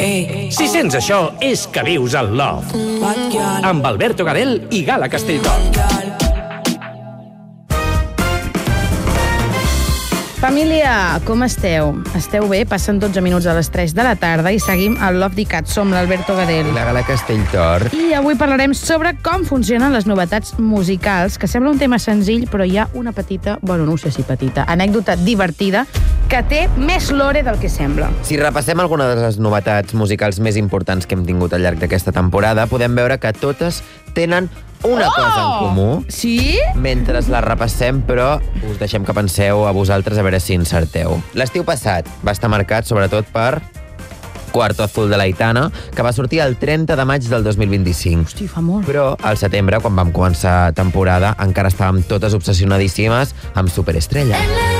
Si sents això, és que vius al Love. Amb Alberto Gadel i Gala Castelltort. Família, com esteu? Esteu bé? Passen 12 minuts a les 3 de la tarda i seguim al Love Dicat. Som l'Alberto Gadel. La Gala Castelltort. I avui parlarem sobre com funcionen les novetats musicals, que sembla un tema senzill, però hi ha una petita, bueno, no sé si petita, anècdota divertida que té més lore del que sembla. Si repassem alguna de les novetats musicals més importants que hem tingut al llarg d'aquesta temporada, podem veure que totes tenen una cosa en comú. Sí? Mentre la repassem, però us deixem que penseu a vosaltres a veure si encerteu. L'estiu passat va estar marcat sobretot per Cuarto Azul de l'Aitana, que va sortir el 30 de maig del 2025. Hosti, fa molt. Però al setembre, quan vam començar temporada, encara estàvem totes obsessionadíssimes amb Superestrella.